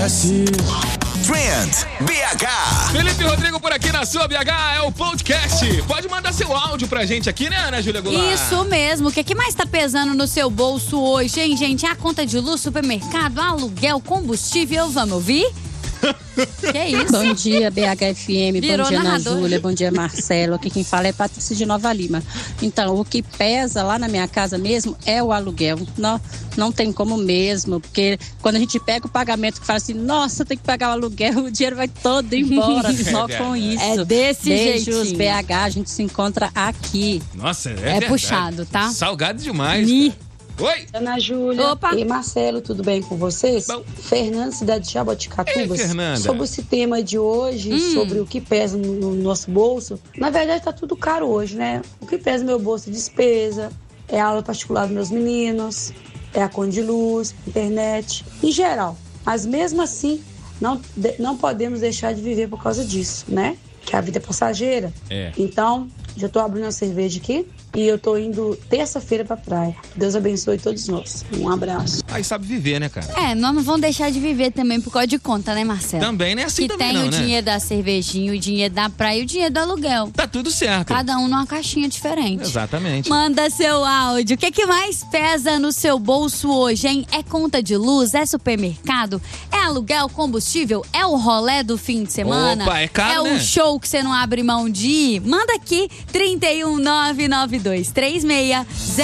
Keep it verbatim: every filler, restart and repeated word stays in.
acontece. Trend B H. Felipe Rodrigo por aqui na sua B H, é o podcast. Pode mandar seu áudio pra gente aqui, né, Ana Júlia Goulart? Isso mesmo. O que, que mais tá pesando no seu bolso hoje, hein, gente? A conta de luz, supermercado, aluguel, combustível. Vamos ouvir? Que isso? Bom dia, B H F M, Virou bom dia, Ana narrador. Júlia, bom dia, Marcelo. Aqui quem fala é Patrícia de Nova Lima. Então, o que pesa lá na minha casa mesmo é o aluguel. Não, não tem como mesmo, porque quando a gente pega o pagamento que fala assim, nossa, tem que pagar o aluguel, o dinheiro vai todo embora, só com isso. É desse Beijos, jeitinho. B H, a gente se encontra aqui. Nossa, é, É verdade. puxado, tá? Salgado demais. Ni. cara. Oi. Ana Júlia Opa. e Marcelo, tudo bem com vocês? Bom. Fernanda, cidade de Jaboticatubas. Ei, Fernanda. Sobre esse tema de hoje, Hum. sobre o que pesa no, no nosso bolso, na verdade tá tudo caro hoje, né? O que pesa no meu bolso é despesa, é a aula particular dos meus meninos, é a conta de luz, internet, em geral. Mas mesmo assim, não, de- não podemos deixar de viver por causa disso, né? Que a vida é passageira. É. Então, já tô abrindo uma cerveja aqui e eu tô indo terça-feira pra praia. Deus abençoe todos nós. Um abraço. Aí sabe viver, né, cara? É, nós não vamos deixar de viver também por causa de conta, né, Marcelo? Também não é assim que também tem não, o né? dinheiro da cervejinha, o dinheiro da praia e o dinheiro do aluguel. Tá tudo certo. Cada um numa caixinha diferente. Exatamente. Manda seu áudio. O que, que mais pesa no seu bolso hoje, hein? É conta de luz? É supermercado? É aluguel, combustível? É o rolê do fim de semana? Opa, é caro, É né? o show que você não abre mão de ir? Manda aqui, trinta e um, nove nove dois três seis,